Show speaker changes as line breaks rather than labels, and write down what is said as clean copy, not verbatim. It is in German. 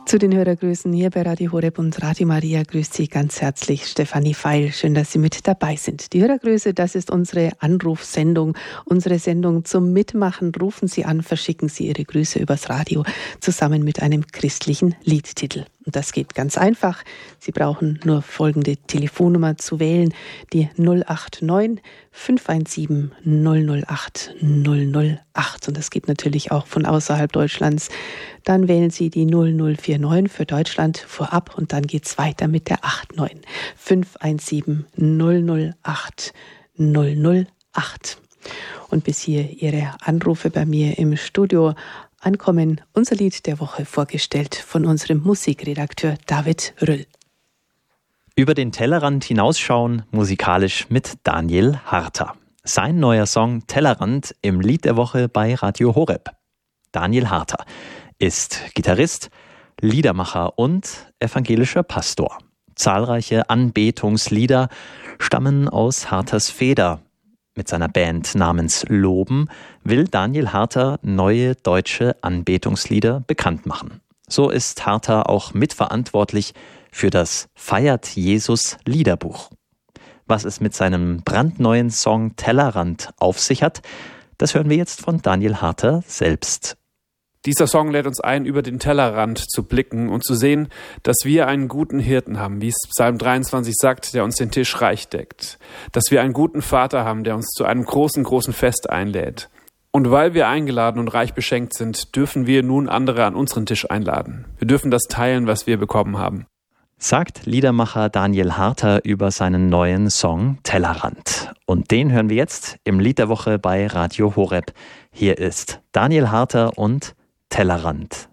Zu den Hörergrüßen hier bei Radio Horeb und Radio Maria grüßt Sie ganz herzlich Stefanie Feil. Schön, dass Sie mit dabei sind. Die Hörergrüße, das ist unsere Anrufsendung, unsere Sendung zum Mitmachen. Rufen Sie an, verschicken Sie Ihre Grüße übers Radio zusammen mit einem christlichen Liedtitel. Und das geht ganz einfach. Sie brauchen nur folgende Telefonnummer zu wählen, die 089 517 008 008. Und das geht natürlich auch von außerhalb Deutschlands. Dann wählen Sie die 0049 für Deutschland vorab und dann geht's weiter mit der 89 517 008 008. Und bis hier Ihre Anrufe bei mir im Studio ankommen, unser Lied der Woche vorgestellt von unserem Musikredakteur David Röll.
Über den Tellerrand hinausschauen, musikalisch mit Daniel Harter. Sein neuer Song Tellerrand im Lied der Woche bei Radio Horeb. Daniel Harter ist Gitarrist, Liedermacher und evangelischer Pastor. Zahlreiche Anbetungslieder stammen aus Harters Feder. Mit seiner Band namens Loben will Daniel Harter neue deutsche Anbetungslieder bekannt machen. So ist Harter auch mitverantwortlich für das Feiert Jesus Liederbuch. Was es mit seinem brandneuen Song Tellerrand auf sich hat, das hören wir jetzt von Daniel Harter selbst.
Dieser Song lädt uns ein, über den Tellerrand zu blicken und zu sehen, dass wir einen guten Hirten haben, wie es Psalm 23 sagt, der uns den Tisch reich deckt. Dass wir einen guten Vater haben, der uns zu einem großen, großen Fest einlädt. Und weil wir eingeladen und reich beschenkt sind, dürfen wir nun andere an unseren Tisch einladen. Wir dürfen das teilen, was wir bekommen haben.
Sagt Liedermacher Daniel Harter über seinen neuen Song Tellerrand. Und den hören wir jetzt im Lied der Woche bei Radio Horeb. Hier ist Daniel Harter und Tellerrand.